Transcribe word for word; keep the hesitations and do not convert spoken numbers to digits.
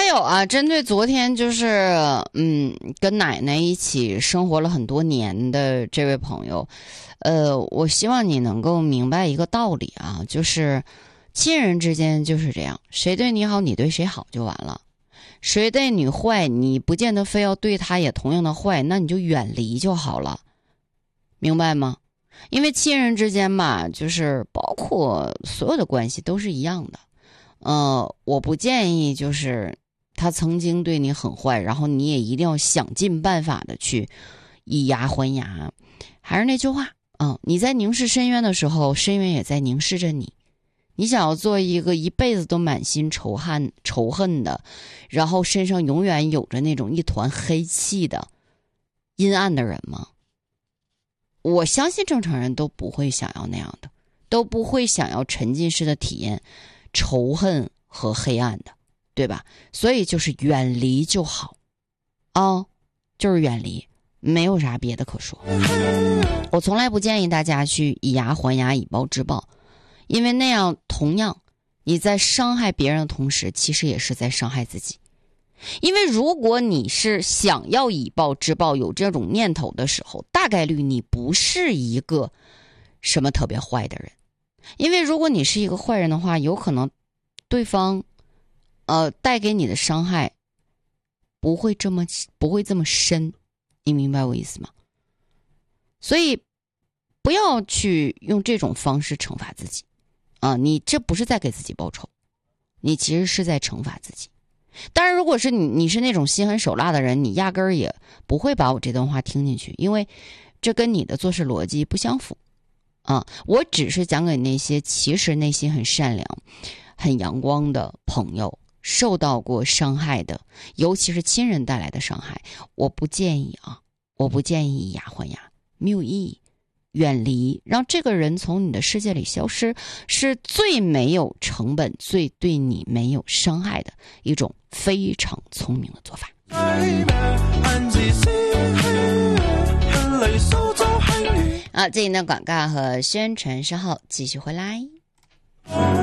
还有啊，针对昨天就是嗯跟奶奶一起生活了很多年的这位朋友，呃，我希望你能够明白一个道理啊，就是亲人之间就是这样，谁对你好，你对谁好就完了。谁对你坏，你不见得非要对他也同样的坏，那你就远离就好了，明白吗？因为亲人之间嘛，就是包括所有的关系都是一样的。呃，我不建议就是他曾经对你很坏，然后你也一定要想尽办法的去以牙还牙。还是那句话，嗯，你在凝视深渊的时候，深渊也在凝视着你。你想要做一个一辈子都满心仇恨仇恨的，然后身上永远有着那种一团黑气的阴暗的人吗？我相信正常人都不会想要那样的，都不会想要沉浸式的体验仇恨和黑暗的，对吧？所以就是远离就好啊，就是远离，没有啥别的可说。我从来不建议大家去以牙还牙，以暴制暴。因为那样同样你在伤害别人的同时，其实也是在伤害自己。因为如果你是想要以暴制暴，有这种念头的时候，大概率你不是一个什么特别坏的人。因为如果你是一个坏人的话，有可能对方呃带给你的伤害不会这么不会这么深，你明白我意思吗？所以不要去用这种方式惩罚自己啊！你这不是在给自己报仇，你其实是在惩罚自己。当然，如果是你，你是那种心狠手辣的人，你压根儿也不会把我这段话听进去，因为这跟你的做事逻辑不相符啊！我只是讲给那些其实内心很善良、很阳光的朋友，受到过伤害的，尤其是亲人带来的伤害，我不建议啊，我不建议以牙还牙，没有意义。远离，让这个人从你的世界里消失，是最没有成本、最对你没有伤害的一种非常聪明的做法。啊，这一段广告和宣传稍后继续回来。